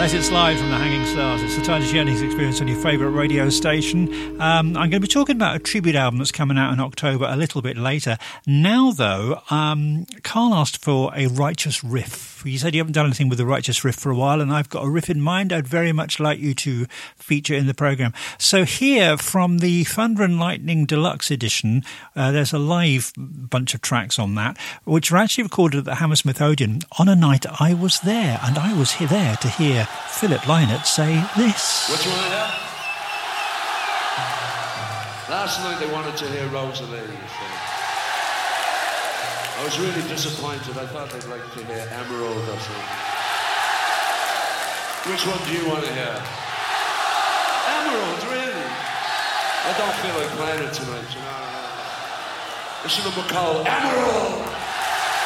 It's live from the Hanging Stars. It's the Titus Jennings Experience on your favourite radio station. I'm going to be talking about a tribute album that's coming out in October a little bit later. Now, though, Carl asked for a Righteous Riff. He said you haven't done anything with the Righteous Riff for a while, and I've got a riff in mind I'd very much like you to feature in the programme. So here, from the Thunder and Lightning Deluxe Edition, there's a live bunch of tracks on that, which were actually recorded at the Hammersmith Odeon on a night I was there, and I was there to hear Philip Lynott say this. What do you want to hear? Last night they wanted to hear Rosalie. I was really disappointed. I thought they'd like to hear Emerald or something. Which one do you want to hear? Emerald, really? I don't feel like playing it tonight, you know. Listen to McCall. Emerald!